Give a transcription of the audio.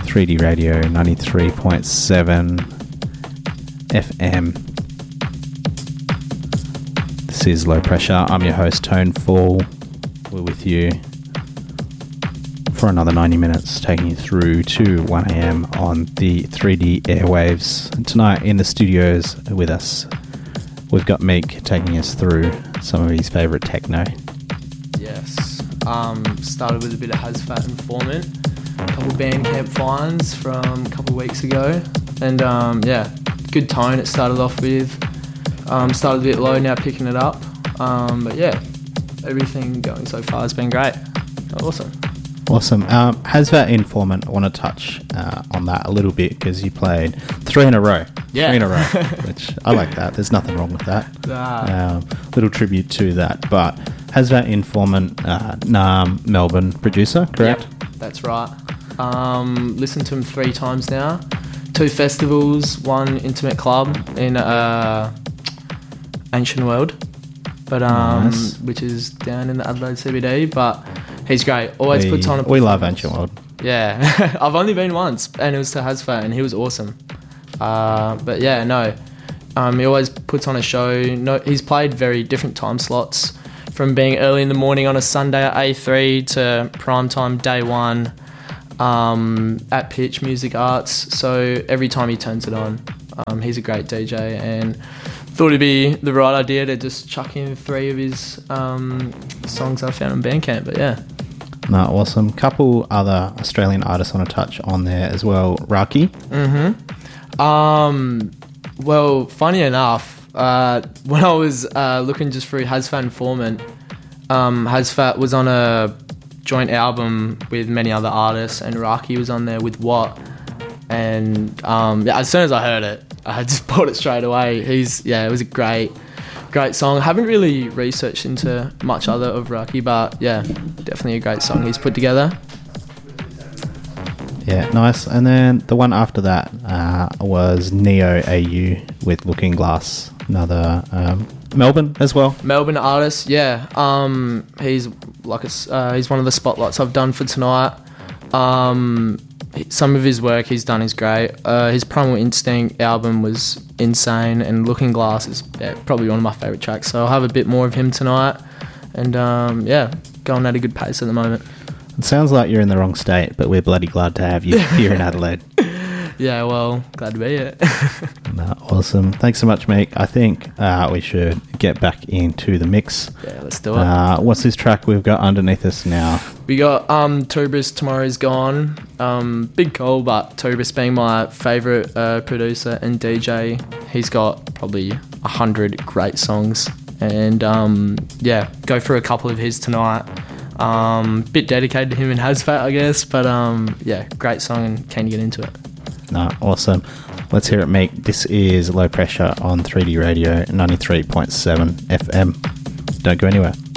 3D Radio 93.7 FM. This is Low Pressure. I'm your host, Tone Fall. We're with you for another 90 minutes, taking you through to 1 a.m. on the 3D airwaves. And tonight in the studios with us, we've got Meek taking us through some of his favourite techno. Yes. Started with a bit of Hazfat Informant, a couple Bandcamp finds from a couple of weeks ago, and yeah, good tone it started off with. Started a bit low, now picking it up, but yeah, everything going so far has been great. Awesome. Hazfat Informant, I want to touch on that a little bit because you played three in a row, which I like that. There's nothing wrong with that. Little tribute to that. But Hazfat Informant, Naam, Melbourne producer, correct? Yep, that's right. Listened to him 3 times now. 2 festivals, 1 intimate club in Ancient World, but nice. Which is down in the Adelaide CBD. But he's great. Always puts on a performance. We love Ancient World. Yeah, I've only been once, and it was to Hazfat, and he was awesome. But yeah, no, he always puts on a show. No, he's played very different time slots, from being early in the morning on a Sunday at A3 to prime time day 1 at Pitch Music Arts. So every time he turns it on, he's a great DJ, and thought it'd be the right idea to just chuck in 3 of his songs I found on Bandcamp. But yeah. No, awesome. Couple other Australian artists I want to touch on there as well. Raki. Well, funny enough, when I was looking just through Hazfat Informant, Hazfat was on a joint album with many other artists, and Raki was on there with Watt. And yeah, as soon as I heard it, I just bought it straight away. It was a great song. I haven't really researched into much other of Raki, but yeah, definitely a great song he's put together. Yeah, nice. And then the one after that was Neo AU with Looking Glass, another Melbourne as well. Melbourne artist, yeah. He's he's one of the spotlights I've done for tonight. Some of his work he's done is great. His Primal Instinct album was insane, and Looking Glass is probably one of my favourite tracks. So I'll have a bit more of him tonight, and yeah, going at a good pace at the moment. It sounds like you're in the wrong state, but we're bloody glad to have you here in Adelaide. Yeah, well, glad to be here. No, awesome. Thanks so much, mate. I think we should get back into the mix. Yeah, let's do it. What's this track we've got underneath us now? We got Tubris, Tomorrow's Gone. Big call, but Tubris being my favourite producer and DJ. He's got probably 100 great songs. And yeah, go through a couple of his tonight. Bit dedicated to him and Hazfat, I guess. But yeah, great song, and can you get into it? No, awesome. Let's hear it, mate. This is Low Pressure on 3D Radio 93.7 FM. Don't go anywhere.